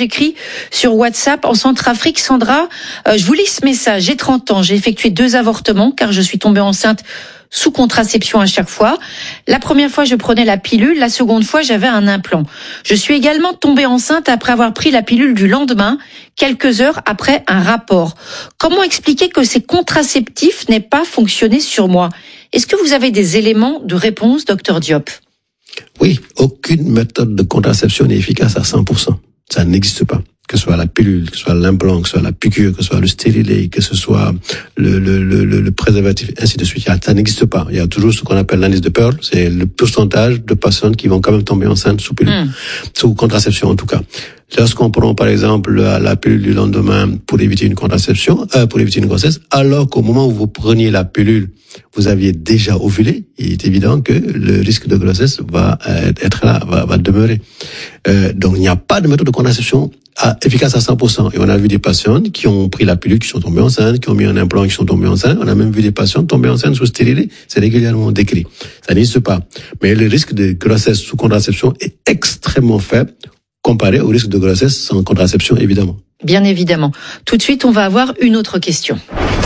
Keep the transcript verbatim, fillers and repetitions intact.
j'écris sur WhatsApp en Centrafrique. Sandra, euh, je vous lis ce message. J'ai trente ans, j'ai effectué deux avortements car je suis tombée enceinte sous contraception à chaque fois. La première fois, je prenais la pilule. La seconde fois, j'avais un implant. Je suis également tombée enceinte après avoir pris la pilule du lendemain, quelques heures après un rapport. Comment expliquer que ces contraceptifs n'aient pas fonctionné sur moi? Est-ce que vous avez des éléments de réponse, docteur Diop? Oui, aucune méthode de contraception n'est efficace à cent pour cent. Ça n'existe pas. Que ce soit la pilule, que ce soit l'implant, que ce soit la piqûre, que ce soit le stérilet, que ce soit le, le, le, le préservatif, ainsi de suite. Ça n'existe pas. Il y a toujours ce qu'on appelle l'indice de Pearl. C'est le pourcentage de personnes qui vont quand même tomber enceintes sous pilule. Mmh. Sous contraception, en tout cas. Lorsqu'on prend, par exemple, la, la pilule du lendemain pour éviter une contraception, euh, pour éviter une grossesse, alors qu'au moment où vous preniez la pilule, vous aviez déjà ovulé, il est évident que le risque de grossesse va être là, va, va demeurer. Euh, donc, il n'y a pas de méthode de contraception à, efficace à cent pour cent. Et on a vu des patientes qui ont pris la pilule, qui sont tombées enceintes, qui ont mis un implant, qui sont tombées enceintes. On a même vu des patientes tomber enceintes sous stérilet. C'est régulièrement décrit. Ça n'existe pas. Mais le risque de grossesse sous contraception est extrêmement faible comparé au risque de grossesse sans contraception, évidemment. Bien évidemment. Tout de suite, on va avoir une autre question.